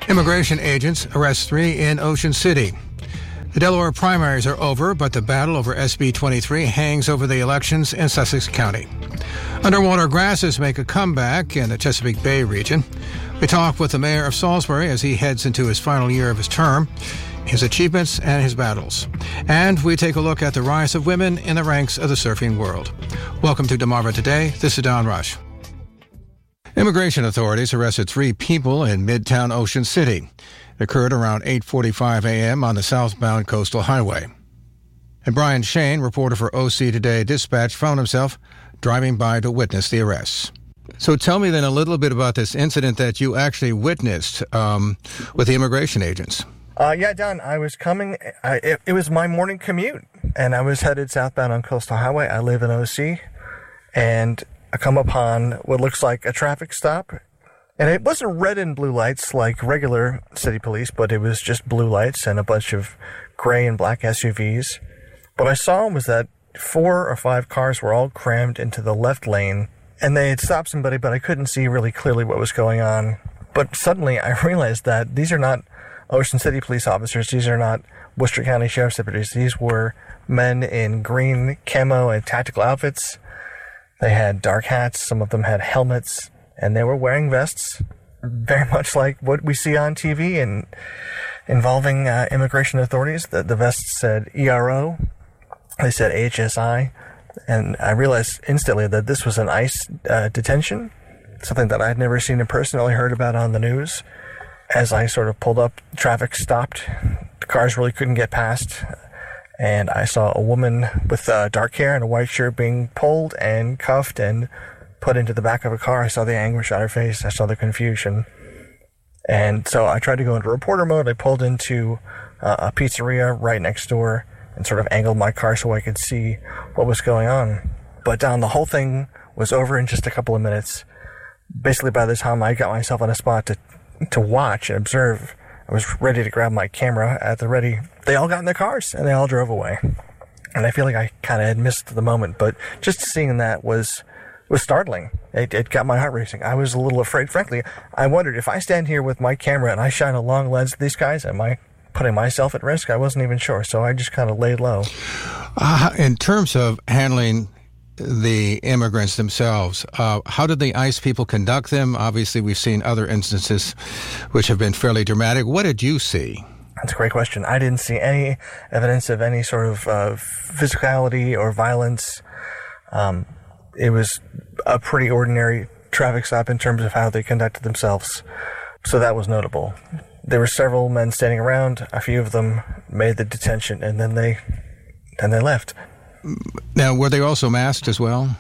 Immigration agents arrest 3 in Ocean City. The Delaware primaries are over, but the battle over SB 23 hangs over the elections in Sussex County. Underwater grasses make a comeback in the Chesapeake Bay region. We talk with the mayor of Salisbury as he heads into his final year of his term, his achievements and his battles. And we take a look at the rise of women in the ranks of the surfing world. Welcome to Delmarva Today. This is Don Rush. Immigration authorities arrested 3 people in Midtown Ocean City. It occurred around 8:45 a.m. on the southbound coastal highway. And Brian Shane, reporter for OC Today Dispatch, found himself driving by to witness the arrests. So tell me then a little bit about this incident that you actually witnessed with the immigration agents. Yeah, Don, I was coming. It was my morning commute, and I was headed southbound on Coastal Highway. I live in OC, and I come upon what looks like a traffic stop. And it wasn't red and blue lights like regular city police, but it was just blue lights and a bunch of gray and black SUVs. What I saw was that 4 or 5 cars were all crammed into the left lane, and they had stopped somebody, but I couldn't see really clearly what was going on. But suddenly I realized that these are not Ocean City police officers. These are not Worcester County Sheriff's deputies. These were men in green camo and tactical outfits. They had dark hats. Some of them had helmets, and they were wearing vests, very much like what we see on TV and involving immigration authorities. The vests said ERO. They said HSI. And I realized instantly that this was an ICE detention, something that I had never seen in person, only heard about on the news. As I sort of pulled up, traffic stopped. The cars really couldn't get past. And I saw a woman with dark hair and a white shirt being pulled and cuffed and put into the back of a car. I saw the anguish on her face. I saw the confusion. And so I tried to go into reporter mode. I pulled into a pizzeria right next door and sort of angled my car so I could see what was going on. But Don, the whole thing was over in just a couple of minutes. Basically, by the time I got myself on a spot to watch and observe, I was ready to grab my camera at the ready. They all got in their cars and they all drove away. And I feel like I kind of had missed the moment, but just seeing that was startling. It got my heart racing. I was a little afraid. Frankly, I wondered if I stand here with my camera and I shine a long lens at these guys, am I putting myself at risk? I wasn't even sure, so I just kind of laid low. In terms of handling the immigrants themselves, how did the ICE people conduct them? Obviously, we've seen other instances which have been fairly dramatic. What did you see? That's a great question. I didn't see any evidence of any sort of physicality or violence. It was a pretty ordinary traffic stop in terms of how they conducted themselves. So that was notable. There were several men standing around. A few of them made the detention, and then they left. Now, were they also masked as well?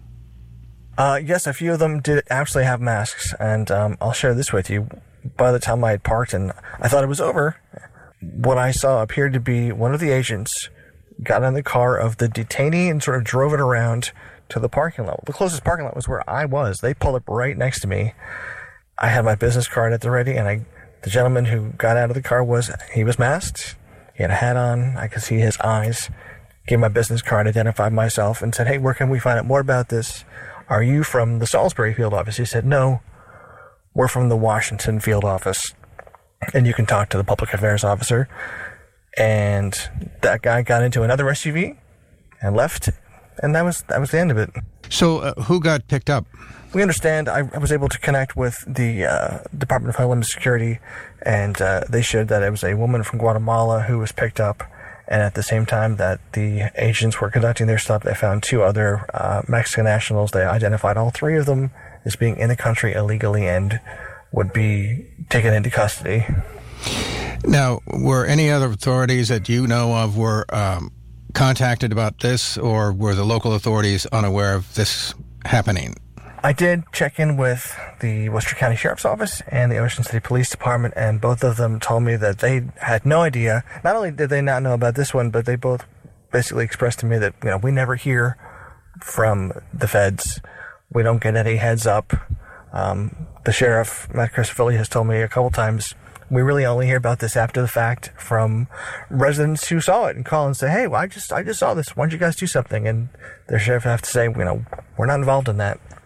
Yes, a few of them did actually have masks, and I'll share this with you. By the time I had parked and I thought it was over, what I saw appeared to be one of the agents got in the car of the detainee and sort of drove it around to the parking lot. The closest parking lot was where I was. They pulled up right next to me. I had my business card at the ready, and the gentleman who got out of the car was masked. He had a hat on. I could see his eyes. Gave my business card, identified myself, and said, "Hey, where can we find out more about this? Are you from the Salisbury field office?" He said, "No, we're from the Washington field office, and you can talk to the public affairs officer." And that guy got into another SUV and left, and that was the end of it. So who got picked up? We understand. I was able to connect with the Department of Homeland Security, and they shared that it was a woman from Guatemala who was picked up. And at the same time that the agents were conducting their stop, they found 2 other Mexican nationals. They identified all 3 of them as being in the country illegally and would be taken into custody. Now, were any other authorities that you know of were contacted about this, or were the local authorities unaware of this happening? I did check in with the Worcester County Sheriff's Office and the Ocean City Police Department, and both of them told me that they had no idea. Not only did they not know about this one, but they both basically expressed to me that, we never hear from the feds. We don't get any heads up. The sheriff, Matt Christophilly, has told me a couple times, we really only hear about this after the fact from residents who saw it and call and say, "Hey, well, I just saw this. Why don't you guys do something?" And their sheriff have to say, we're not involved in that.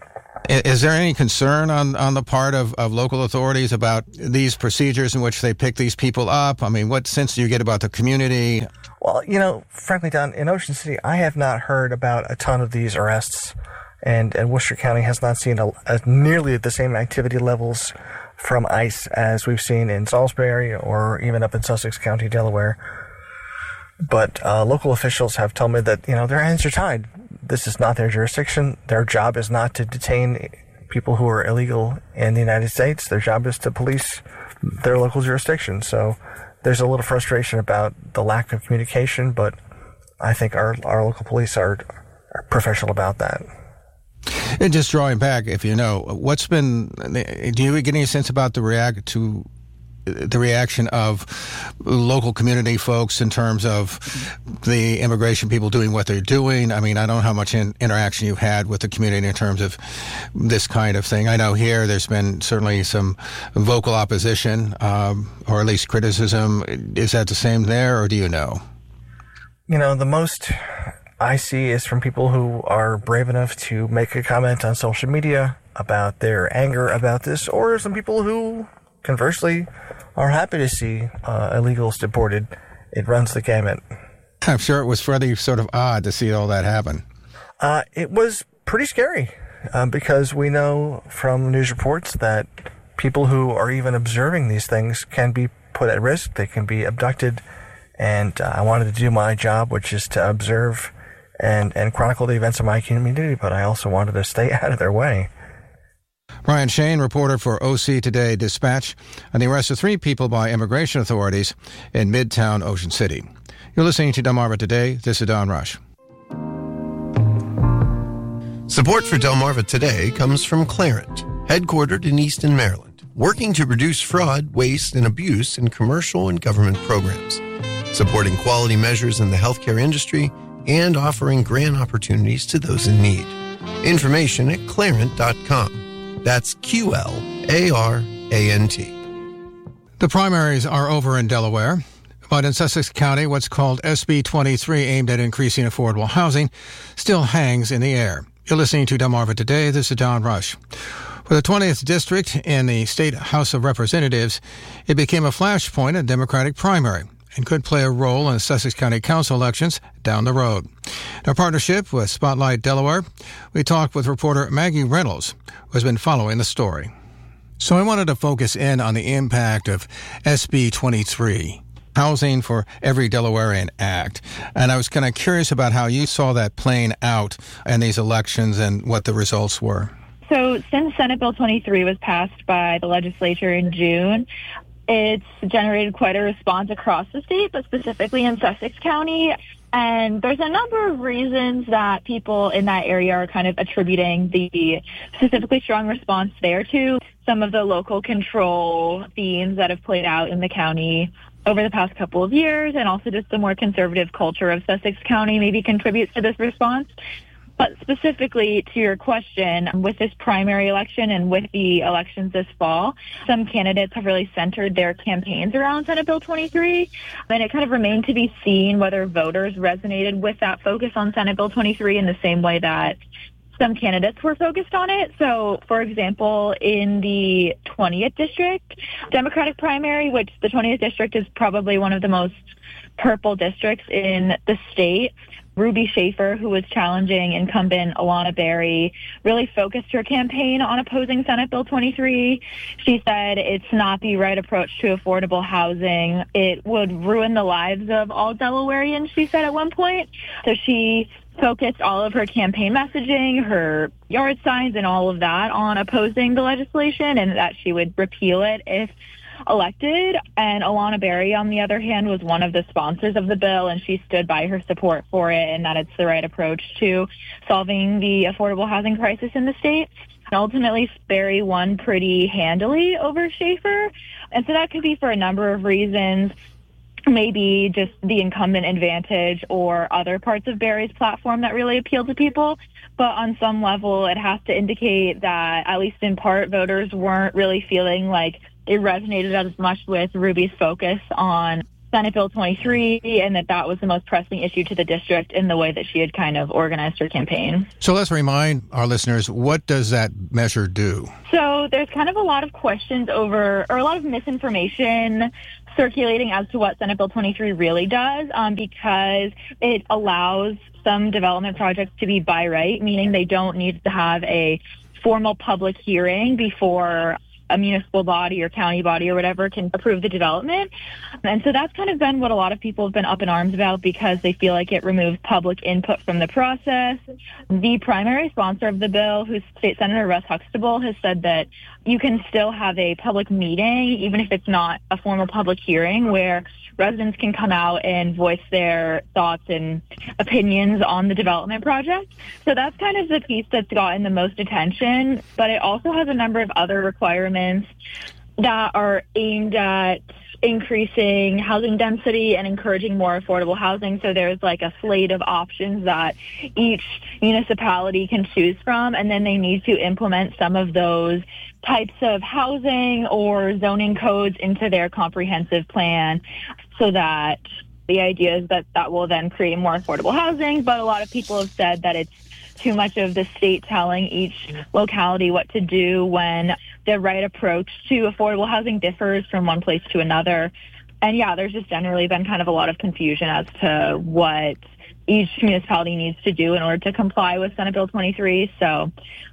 Is there any concern on the part of local authorities about these procedures in which they pick these people up? I mean, what sense do you get about the community? Well, frankly, Don, in Ocean City, I have not heard about a ton of these arrests, and Worcester County has not seen nearly the same activity levels from ICE as we've seen in Salisbury or even up in Sussex County, Delaware. But local officials have told me that, their hands are tied. This is not their jurisdiction. Their job is not to detain people who are illegal in the United States. Their job is to police their local jurisdiction. So there's a little frustration about the lack of communication, but I think our local police are professional about that. And just drawing back, if you know, do you get any sense about the reaction of local community folks in terms of the immigration people doing what they're doing? I mean, I don't know how much interaction you've had with the community in terms of this kind of thing. I know here there's been certainly some vocal opposition, or at least criticism. Is that the same there, or do you know? The most I see is from people who are brave enough to make a comment on social media about their anger about this, or some people who, conversely, are happy to see illegals deported. It runs the gamut. I'm sure it was pretty sort of odd to see all that happen. It was pretty scary because we know from news reports that people who are even observing these things can be put at risk. They can be abducted. And I wanted to do my job, which is to observe and chronicle the events of my community, but I also wanted to stay out of their way. Brian Shane, reporter for OC Today Dispatch, on the arrest of 3 people by immigration authorities in Midtown Ocean City. You're listening to Delmarva Today. This is Don Rush. Support for Delmarva Today comes from Clarent, headquartered in Easton, Maryland, working to reduce fraud, waste, and abuse in commercial and government programs, supporting quality measures in the healthcare industry, and offering grant opportunities to those in need. Information at clarent.com. That's QLARANT. The primaries are over in Delaware, but in Sussex County, what's called SB 23, aimed at increasing affordable housing, still hangs in the air. You're listening to Delmarva Today. This is Don Rush. For the 20th District in the State House of Representatives, it became a flashpoint in a Democratic primary and could play a role in Sussex County Council elections down the road. In our partnership with Spotlight Delaware, we talked with reporter Maggie Reynolds, who has been following the story. So I wanted to focus in on the impact of SB 23, Housing for Every Delawarean Act. And I was kind of curious about how you saw that playing out in these elections and what the results were. So since Senate Bill 23 was passed by the legislature in June, it's generated quite a response across the state, but specifically in Sussex County. And there's a number of reasons that people in that area are kind of attributing the specifically strong response there to some of the local control themes that have played out in the county over the past couple of years, and also just the more conservative culture of Sussex County maybe contributes to this response. But specifically to your question, with this primary election and with the elections this fall, some candidates have really centered their campaigns around Senate Bill 23. And it kind of remained to be seen whether voters resonated with that focus on Senate Bill 23 in the same way that some candidates were focused on it. So, for example, in the 20th District Democratic primary, which the 20th District is probably one of the most purple districts in the state, Ruby Schaefer, who was challenging incumbent Alana Berry, really focused her campaign on opposing Senate Bill 23. She said it's not the right approach to affordable housing. It would ruin the lives of all Delawareans, she said at one point. So she focused all of her campaign messaging, her yard signs, and all of that on opposing the legislation, and that she would repeal it if elected. And Alana Berry, on the other hand, was one of the sponsors of the bill, and she stood by her support for it and that it's the right approach to solving the affordable housing crisis in the state. And ultimately, Berry won pretty handily over Schaefer. And so that could be for a number of reasons. Maybe just the incumbent advantage or other parts of Berry's platform that really appeal to people. But on some level, it has to indicate that, at least in part, voters weren't really feeling like it resonated as much with Ruby's focus on Senate Bill 23, and that was the most pressing issue to the district in the way that she had kind of organized her campaign. So let's remind our listeners, what does that measure do? So there's kind of a lot of questions or a lot of misinformation circulating as to what Senate Bill 23 really does, because it allows some development projects to be by right, meaning they don't need to have a formal public hearing before a municipal body or county body or whatever can approve the development. And so that's kind of been what a lot of people have been up in arms about, because they feel like it removes public input from the process. The primary sponsor of the bill, who's State Senator Russ Huxtable, has said that you can still have a public meeting, even if it's not a formal public hearing, where residents can come out and voice their thoughts and opinions on the development project. So that's kind of the piece that's gotten the most attention, but it also has a number of other requirements that are aimed at increasing housing density and encouraging more affordable housing. So there's like a slate of options that each municipality can choose from, and then they need to implement some of those types of housing or zoning codes into their comprehensive plan, so that the idea is that will then create more affordable housing. But a lot of people have said that it's too much of the state telling each locality what to do when the right approach to affordable housing differs from one place to another. And yeah, there's just generally been kind of a lot of confusion as to what each municipality needs to do in order to comply with Senate Bill 23. So,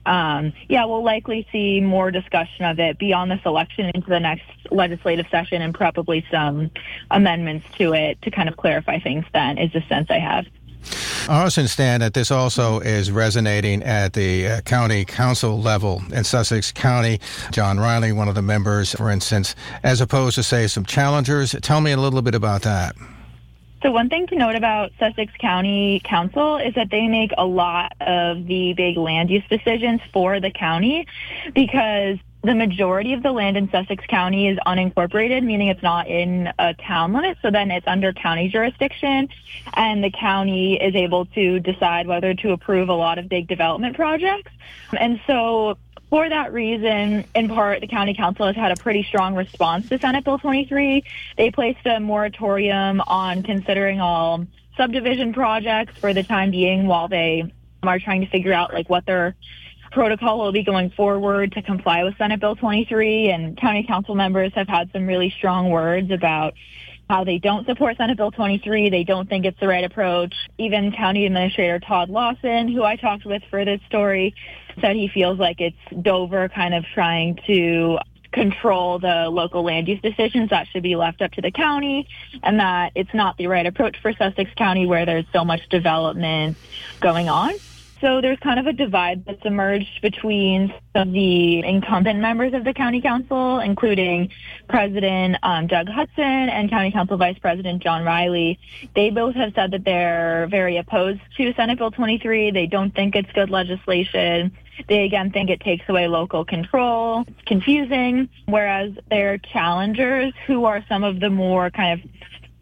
we'll likely see more discussion of it beyond this election into the next legislative session, and probably some amendments to it to kind of clarify things then, is the sense I have. I also understand that this also is resonating at the county council level in Sussex County. John Riley, one of the members, for instance, as opposed to, say, some challengers. Tell me a little bit about that. So one thing to note about Sussex County Council is that they make a lot of the big land use decisions for the county, because the majority of the land in Sussex County is unincorporated, meaning it's not in a town limit. So then it's under county jurisdiction, and the county is able to decide whether to approve a lot of big development projects. And so for that reason, in part, the county council has had a pretty strong response to Senate Bill 23. They placed a moratorium on considering all subdivision projects for the time being, while they are trying to figure out what their protocol will be going forward to comply with Senate Bill 23. And county council members have had some really strong words about how they don't support Senate Bill 23. They don't think it's the right approach. Even County Administrator Todd Lawson, who I talked with for this story, said he feels like it's Dover kind of trying to control the local land use decisions that should be left up to the county, and that it's not the right approach for Sussex County, where there's so much development going on. So there's kind of a divide that's emerged between some of the incumbent members of the county council, including President Doug Hudson and County Council Vice President John Riley. They both have said that they're very opposed to Senate Bill 23. They don't think it's good legislation. They, again, think it takes away local control. It's confusing, whereas their challengers, who are some of the more kind of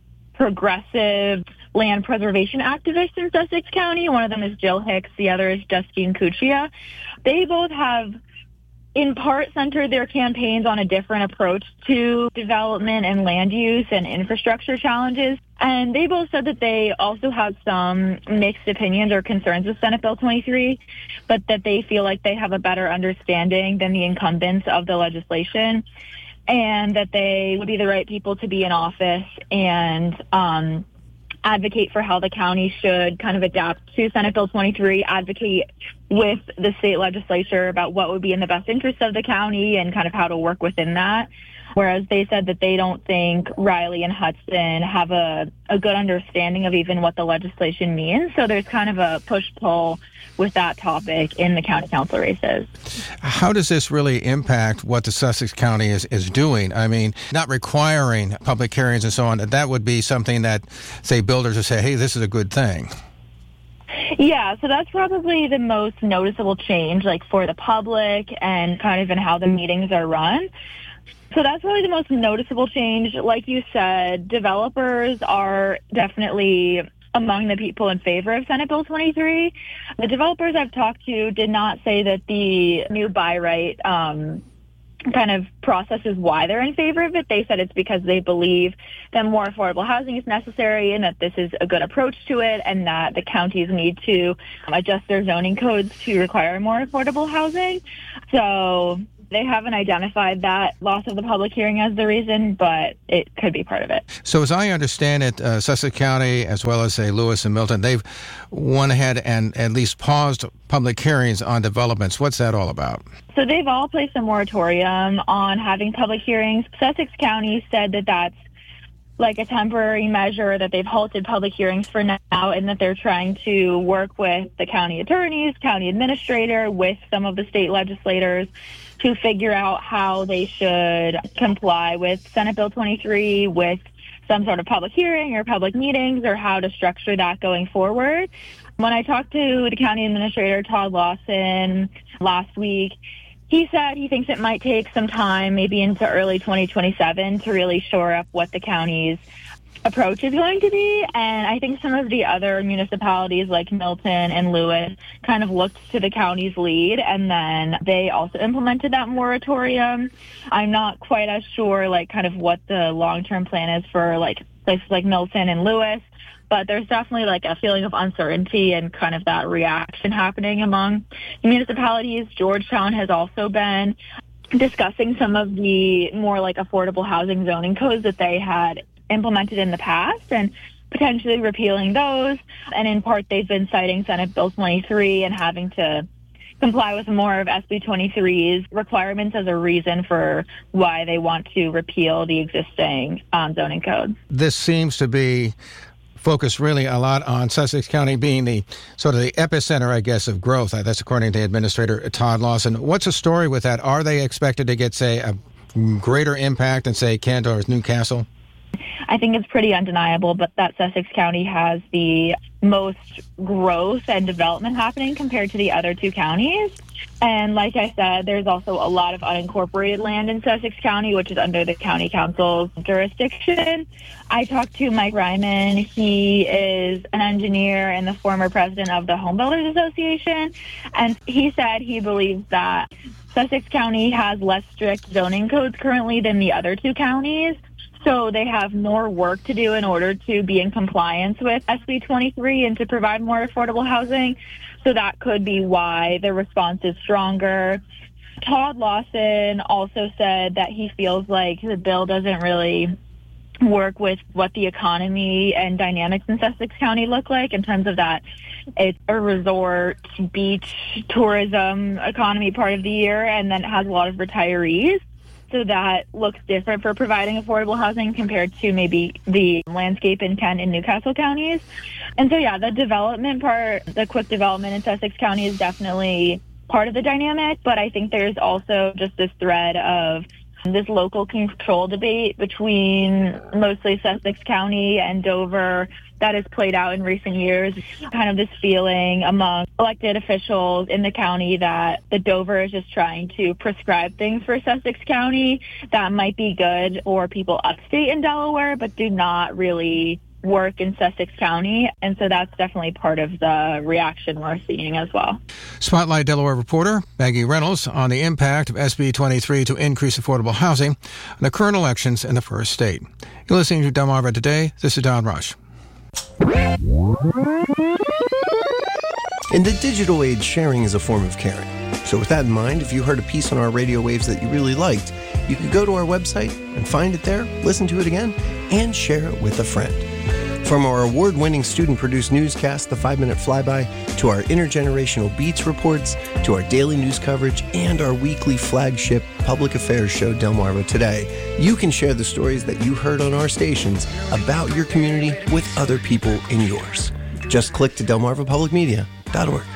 progressive land preservation activists in Sussex County. One of them is Jill Hicks. The other is Justine Cuccia. They both have, in part, centered their campaigns on a different approach to development and land use and infrastructure challenges. And they both said that they also have some mixed opinions or concerns with Senate Bill 23, but that they feel like they have a better understanding than the incumbents of the legislation, and that they would be the right people to be in office and advocate for how the county should kind of adapt to Senate Bill 23, advocate with the state legislature about what would be in the best interest of the county and kind of how to work within that. Whereas they said that they don't think Riley and Hudson have a good understanding of even what the legislation means. So there's kind of a push-pull with that topic in the county council races. How does this really impact what the Sussex County is doing? I mean, not requiring public hearings and so on, that would be something that, say, builders would say, hey, this is a good thing. Yeah, so that's probably the most noticeable change, for the public and kind of in how the meetings are run. So that's probably the most noticeable change. Like you said, developers are definitely among the people in favor of Senate Bill 23. The developers I've talked to did not say that the new buy right kind of processes why they're in favor of it. They said it's because they believe that more affordable housing is necessary and that this is a good approach to it, and that the counties need to adjust their zoning codes to require more affordable housing. So they haven't identified that loss of the public hearing as the reason, but it could be part of it. So as I understand it, Sussex County, as well as, say, Lewis and Milton, they've went ahead and at least paused public hearings on developments. What's that all about? So they've all placed a moratorium on having public hearings. Sussex County said that that's like a temporary measure, that they've halted public hearings for now, and that they're trying to work with the county attorneys, county administrator, with some of the state legislators to figure out how they should comply with Senate Bill 23, with some sort of public hearing or public meetings, or how to structure that going forward. When I talked to the county administrator, Todd Lawson, last week, he said he thinks it might take some time, maybe into early 2027, to really shore up what the county's approach is going to be. And I think some of the other municipalities like Milton and Lewis kind of looked to the county's lead, and then they also implemented that moratorium. I'm not quite as sure kind of what the long-term plan is for places like Milton and Lewis, but there's definitely a feeling of uncertainty and kind of that reaction happening among municipalities. Georgetown has also been discussing some of the more affordable housing zoning codes that they had implemented in the past and potentially repealing those. And in part, they've been citing Senate Bill 23 and having to comply with more of SB 23's requirements as a reason for why they want to repeal the existing zoning code. This seems to be focused really a lot on Sussex County being the sort of the epicenter, I guess, of growth. That's according to Administrator Todd Lawson. What's the story with that? Are they expected to get, say, a greater impact than, say, Kent or Newcastle? I think it's pretty undeniable, but that Sussex County has the most growth and development happening compared to the other two counties. And like I said, there's also a lot of unincorporated land in Sussex County, which is under the county council's jurisdiction. I talked to Mike Ryman. He is an engineer and the former president of the Home Builders Association. And he said he believes that Sussex County has less strict zoning codes currently than the other two counties. So they have more work to do in order to be in compliance with SB 23 and to provide more affordable housing. So that could be why the response is stronger. Todd Lawson also said that he feels like the bill doesn't really work with what the economy and dynamics in Sussex County look like, in terms of that it's a resort, beach, tourism economy part of the year, and then it has a lot of retirees. So that looks different for providing affordable housing compared to maybe the landscape in Kent and Newcastle counties. And so, yeah, the development part, the quick development in Sussex County is definitely part of the dynamic. But I think there's also just this thread of this local control debate between mostly Sussex County and Dover that has played out in recent years. Kind of this feeling among elected officials in the county that the Dover is just trying to prescribe things for Sussex County that might be good for people upstate in Delaware, but do not really work in Sussex County. And so that's definitely part of the reaction we're seeing as well. Spotlight Delaware reporter Maggie Reynolds on the impact of SB 23 to increase affordable housing on the current elections in the first state. You're listening to Delmarva Today. This is Don Rush. In the digital age, sharing is a form of caring. So with that in mind, if you heard a piece on our radio waves that you really liked, you could go to our website and find it there, listen to it again, and share it with a friend. From our award-winning student-produced newscast, The 5-Minute Flyby, to our intergenerational Beats reports, to our daily news coverage, and our weekly flagship public affairs show, Delmarva Today, you can share the stories that you heard on our stations about your community with other people in yours. Just click to delmarvapublicmedia.org.